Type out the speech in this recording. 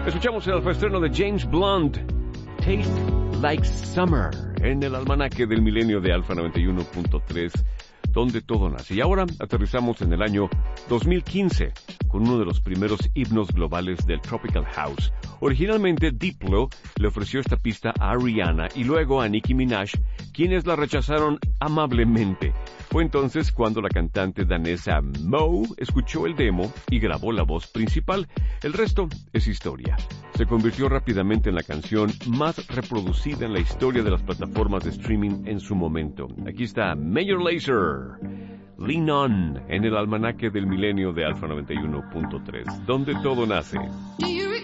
Escuchamos el alfaestreno de James Blunt, Taste Like Summer, en el almanaque del milenio de Alfa 91.3, donde todo nace. Y ahora aterrizamos en el año 2015 con uno de los primeros himnos globales del Tropical House. Originalmente Diplo le ofreció esta pista a Rihanna y luego a Nicki Minaj, quienes la rechazaron amablemente. Fue entonces cuando la cantante danesa Moe escuchó el demo y grabó la voz principal. El resto es historia. Se convirtió rápidamente en la canción más reproducida en la historia de las plataformas de streaming en su momento. Aquí está Major Lazer, Lean On, en el almanaque del milenio de Alfa 91.3, donde todo nace.